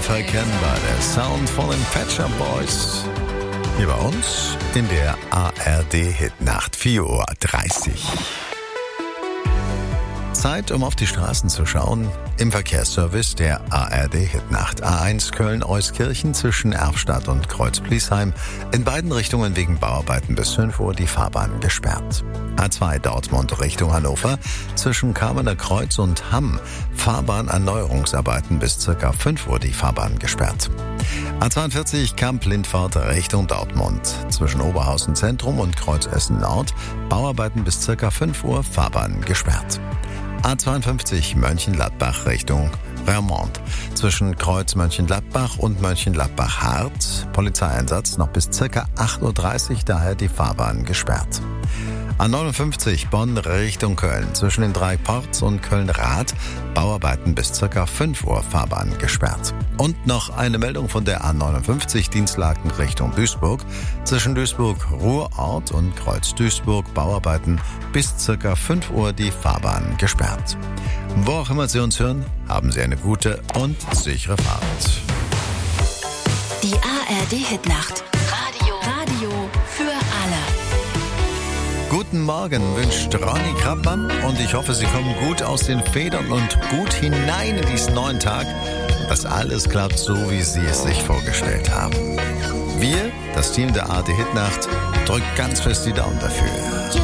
unverkennbar, der Sound von den Pet Shop Boys. Hier bei uns in der ARD-Hitnacht, 4:30 Uhr. Zeit, um auf die Straßen zu schauen. Im Verkehrsservice der ARD-Hitnacht. A1 Köln-Euskirchen zwischen Erfstadt und Kreuz-Bliesheim. In beiden Richtungen wegen Bauarbeiten bis 5 Uhr die Fahrbahn gesperrt. A2 Dortmund Richtung Hannover zwischen Kamener Kreuz und Hamm. Fahrbahnerneuerungsarbeiten bis ca. 5 Uhr die Fahrbahn gesperrt. A42 Kamp-Lindfahrt Richtung Dortmund. Zwischen Oberhausen Zentrum und Kreuz Essen Nord. Bauarbeiten bis ca. 5 Uhr Fahrbahn gesperrt. A52 Mönchengladbach Richtung Vermont. Zwischen Kreuz Mönchengladbach und Mönchengladbach-Hart. Polizeieinsatz noch bis ca. 8:30 Uhr, daher die Fahrbahn gesperrt. A59 Bonn Richtung Köln. Zwischen den drei Ports und Köln-Rath. Bauarbeiten bis ca. 5 Uhr Fahrbahn gesperrt. Und noch eine Meldung von der A59 Dienstlaken Richtung Duisburg. Zwischen Duisburg-Ruhrort und Kreuz-Duisburg Bauarbeiten bis ca. 5 Uhr die Fahrbahn gesperrt. Wo auch immer Sie uns hören, haben Sie eine gute und sichere Fahrt. Die ARD-Hitnacht. Radio für alle. Guten Morgen wünscht Ronny Krabbemann und ich hoffe, Sie kommen gut aus den Federn und gut hinein in diesen neuen Tag. Dass alles klappt so, wie Sie es sich vorgestellt haben. Wir, das Team der ARD Hitnacht, drückt ganz fest die Daumen dafür.